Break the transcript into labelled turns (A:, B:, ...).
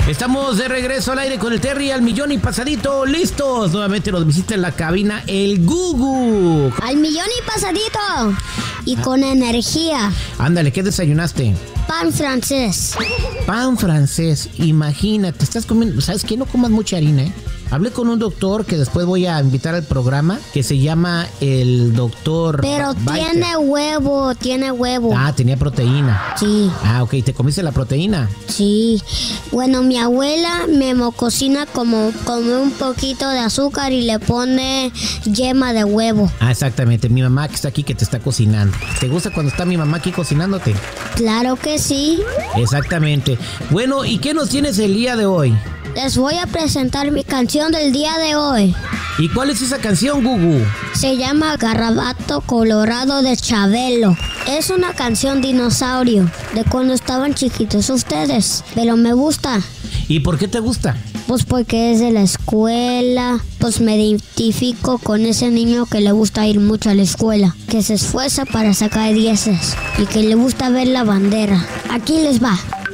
A: Estamos de regreso al aire con el Terry al millón y pasadito. ¡Listos! Nuevamente nos visita en la cabina el Gugu.
B: Al millón y pasadito. Y con energía.
A: Ándale, ¿qué desayunaste?
B: Pan francés.
A: Pan francés, imagínate, estás comiendo, ¿sabes qué? No comas mucha harina, ¿eh? Hablé con un doctor que después voy a invitar al programa, que se llama el doctor...
B: Pero tiene huevo.
A: Ah, tenía proteína.
B: Sí.
A: Ah, ok, ¿te comiste la proteína?
B: Sí. Bueno, mi abuela me cocina como un poquito de azúcar y le pone yema de huevo.
A: Ah, exactamente, mi mamá que está aquí que te está cocinando. ¿Te gusta cuando está mi mamá aquí cocinándote?
B: Claro que sí.
A: Exactamente. Bueno, ¿y qué nos tienes el día de hoy?
B: Les voy a presentar mi canción del día de hoy.
A: ¿Y cuál es esa canción, Gugu?
B: Se llama Garabato Colorado de Chabelo. Es una canción dinosaurio de cuando estaban chiquitos ustedes, pero me gusta.
A: ¿Y por qué te gusta?
B: Pues porque es de la escuela, pues me identifico con ese niño que le gusta ir mucho a la escuela, que se esfuerza para sacar 10 y que le gusta ver la bandera. Aquí les va.